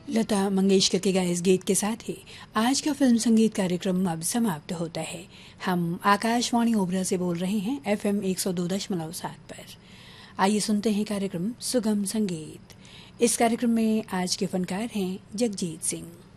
लता मंगेशकर के गाए इस गीत के साथ ही आज का फिल्म संगीत कार्यक्रम अब समाप्त होता है। हम आकाशवाणी ओबरा से बोल रहे हैं FM 102.7 पर। आइए सुनते हैं कार्यक्रम सुगम संगीत। इस कार्यक्रम में आज के फनकार हैं जगजीत सिंह।